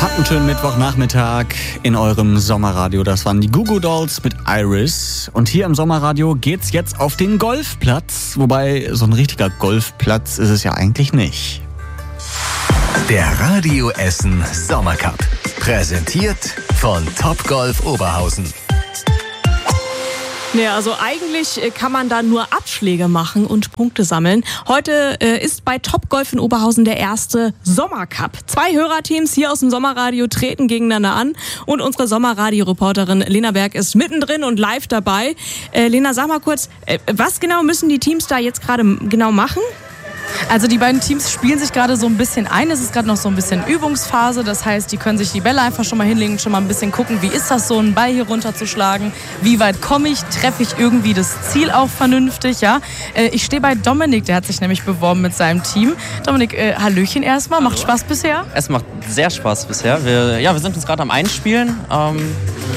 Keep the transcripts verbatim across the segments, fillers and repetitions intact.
Habt einen schönen Mittwochnachmittag in eurem Sommerradio. Das waren die Goo Goo Dolls mit Iris. Und hier im Sommerradio geht's jetzt auf den Golfplatz. Wobei, so ein richtiger Golfplatz ist es ja eigentlich nicht. Der Radio Essen Sommercup. Präsentiert von Topgolf Oberhausen. Ja, also eigentlich kann man da nur Abschläge machen und Punkte sammeln. Heute äh, ist bei Topgolf in Oberhausen der erste Sommercup. Zwei Hörerteams hier aus dem Sommerradio treten gegeneinander an und unsere Sommerradio-Reporterin Lena Berg ist mittendrin und live dabei. Äh, Lena, sag mal kurz, äh, was genau müssen die Teams da jetzt gerade genau machen? Also die beiden Teams spielen sich gerade so ein bisschen ein. Es ist gerade noch so ein bisschen Übungsphase. Das heißt, die können sich die Bälle einfach schon mal hinlegen und schon mal ein bisschen gucken, wie ist das so, einen Ball hier runterzuschlagen? Wie weit komme ich? Treffe ich irgendwie das Ziel auch vernünftig? Ja? Äh, ich stehe bei Dominik, der hat sich nämlich beworben mit seinem Team. Dominik, äh, Hallöchen erstmal. Macht Hallo. Spaß bisher? Es macht sehr Spaß bisher. Wir, ja, wir sind uns gerade am Einspielen. Ähm,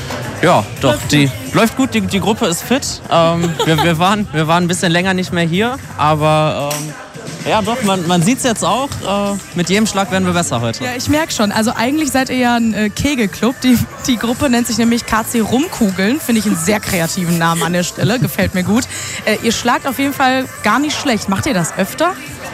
ja, doch, läuft die gut. läuft gut. Die, die Gruppe ist fit. Ähm, wir, wir, waren, wir waren ein bisschen länger nicht mehr hier, aber... Ähm, Ja, doch, man, man sieht es jetzt auch. Äh, mit jedem Schlag werden wir besser heute. Ja, ich merke schon. Also eigentlich seid ihr ja ein äh, Kegelclub. Die, die Gruppe nennt sich nämlich K C Rumkugeln. Finde ich einen sehr kreativen Namen an der Stelle. Gefällt mir gut. Äh, ihr schlagt auf jeden Fall gar nicht schlecht. Macht ihr das öfter?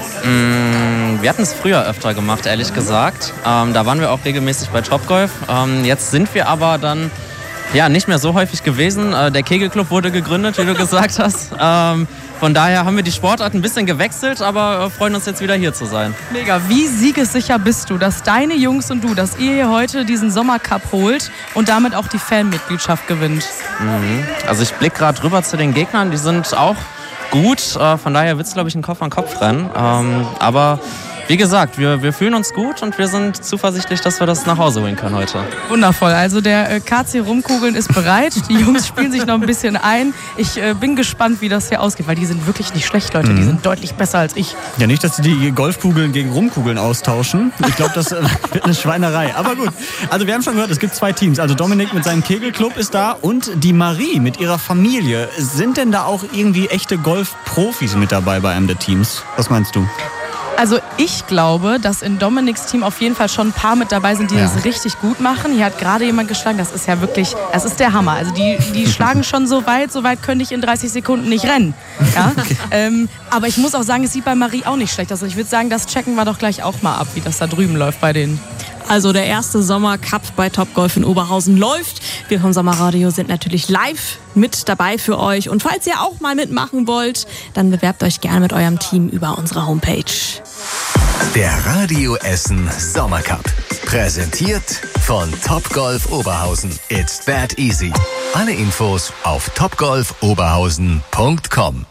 Mm, wir hatten es früher öfter gemacht, ehrlich gesagt. Ähm, da waren wir auch regelmäßig bei Topgolf. Ähm, jetzt sind wir aber dann ja, nicht mehr so häufig gewesen. Äh, der Kegelclub wurde gegründet, wie du gesagt hast. Ähm, Von daher haben wir die Sportart ein bisschen gewechselt, aber freuen uns jetzt wieder hier zu sein. Mega. Wie siegessicher bist du, dass deine Jungs und du, dass ihr hier heute diesen Sommercup holt und damit auch die Fanmitgliedschaft gewinnt? Mhm. Also ich blicke gerade rüber zu den Gegnern, die sind auch gut. Von daher wird es, glaube ich, ein Kopf-an-Kopf-Rennen. Aber wie gesagt, wir, wir fühlen uns gut und wir sind zuversichtlich, dass wir das nach Hause holen können heute. Wundervoll. Also der äh, K C Rumkugeln ist bereit. Die Jungs spielen sich noch ein bisschen ein. Ich äh, bin gespannt, wie das hier ausgeht, weil die sind wirklich nicht schlecht, Leute. Mhm. Die sind deutlich besser als ich. Ja, nicht, dass sie die Golfkugeln gegen Rumkugeln austauschen. Ich glaube, das äh, wird eine Schweinerei. Aber gut. Also wir haben schon gehört, es gibt zwei Teams. Also Dominik mit seinem Kegelclub ist da und die Marie mit ihrer Familie. Sind denn da auch irgendwie echte Golfprofis mit dabei bei einem der Teams? Was meinst du? Also ich glaube, dass in Dominiks Team auf jeden Fall schon ein paar mit dabei sind, die ja. das richtig gut machen. Hier hat gerade jemand geschlagen, das ist ja wirklich, das ist der Hammer. Also die, die schlagen schon so weit, so weit könnte ich in dreißig Sekunden nicht rennen. Ja? Okay. Ähm, aber ich muss auch sagen, es sieht bei Marie auch nicht schlecht aus. Also ich würde sagen, das checken wir doch gleich auch mal ab, wie das da drüben läuft bei denen. Also der erste Sommercup bei Topgolf in Oberhausen läuft. Wir vom Sommerradio sind natürlich live mit dabei für euch. Und falls ihr auch mal mitmachen wollt, dann bewerbt euch gerne mit eurem Team über unsere Homepage. Der Radio Essen Sommercup. Präsentiert von Topgolf Oberhausen. It's that easy. Alle Infos auf topgolf oberhausen punkt com.